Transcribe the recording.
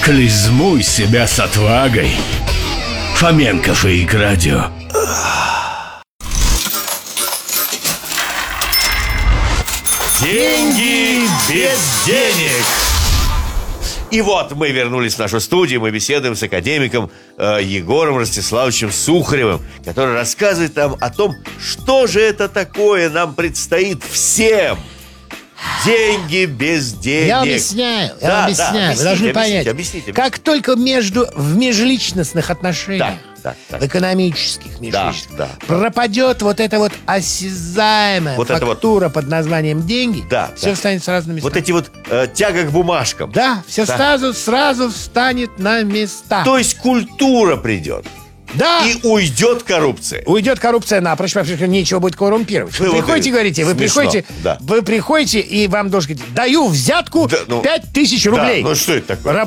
Клизмуй себя с отвагой. Фоменко Фейк Радио. Деньги без денег. И вот мы вернулись в нашу студию. Мы беседуем с академиком Егором Ростиславовичем Сухаревым, который рассказывает нам о том, что же это такое нам предстоит всем. Деньги без денег. Я объясняю. Вы должны понять. Объясните. Как только в межличностных отношениях, в экономических межличностных, пропадет вот эта вот осязаемая фактура под названием деньги, все встанет сразу на места. Вот эти вот тяга к бумажкам. Да, все сразу встанет на места. То есть культура придет. Да. И уйдет коррупция. Уйдет коррупция напрочь, потому что нечего будет коррумпировать. Вы приходите, говорите, вы приходите, и вам должен говорить: даю взятку 5000 рублей. Да, ну что это такое?